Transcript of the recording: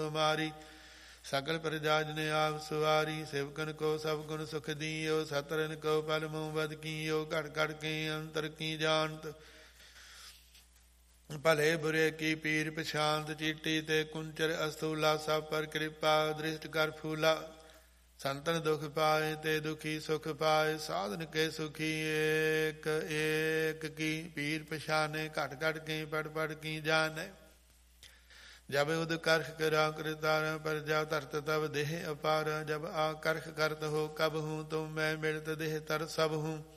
ਤੁਮਾਰੀ। ਸਕਲ ਪ੍ਰਜਾ ਜਨ ਆਪ ਸੁਵਾਰੀ। ਸੇਵਕਨ ਕੋ ਸਭ ਗੁਣ ਸੁਖ ਦੀਓ। ਸਤਰਨ ਕੋ ਪਲ ਮੂਹ ਬਦ ਕੀਓ। ਘੜ ਘੜ ਕੇ ਅੰਤਰ ਕੀ ਜਾਣਤ। ਭਲੇ ਬੁਰੇ ਕੀ ਪੀਰ ਪਛਾਨਤ। ਚੀਟੀ ਤੇ ਕੁੰਚਰ ਅਸਤੂਲਾ। ਸਭ ਪਰ ਕਿਰਪਾ ਦ੍ਰਿਸ਼ਟ ਕਰ ਫੂਲਾ। ਸੰਤਨ ਦੁਖ ਪਾਏ ਤੇ ਦੁਖੀ ਸੁਖ ਪਾਏ। ਸਾਧਨ ਕੇ ਸੁਖੀ ਏਕ ਏਕ ਕੀ ਪੀਰ ਪਛਾਨੇ। ਘਟ ਘਟ ਕੇ ਪੜ ਪੜ ਕੀ ਜਾਣੈ। ਜਬ ਉਦ ਕਰਖ ਕਰਾ ਕਰਤਾਰ। ਪਰਜਾ ਧਰਤ ਤਬ ਦੇਹ ਅਪਾਰ। ਜਬ ਆ ਕਰਖ ਕਰਤ ਹੋ ਕਬ ਹੂੰ। ਤੁਮ ਮੈਂ ਮਿਲਤ ਦੇਹ ਤਰ ਸਭ ਹੂੰ।